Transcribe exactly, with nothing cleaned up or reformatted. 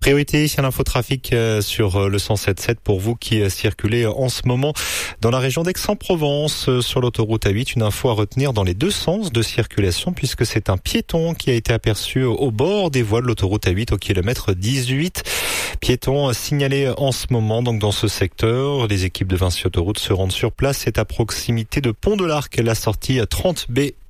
Priorité à l'infotrafic sur le cent sept sept pour vous qui circulez en ce moment dans la région d'Aix-en-Provence sur l'autoroute A huit. Une info à retenir dans les deux sens de circulation puisque c'est un piéton qui a été aperçu au bord des voies de l'autoroute A huit au kilomètre dix-huit. Piéton signalé en ce moment donc dans ce secteur. Les équipes de Vinci Autoroute se rendent sur place. C'est à proximité de Pont de l'Arc, la sortie trente B.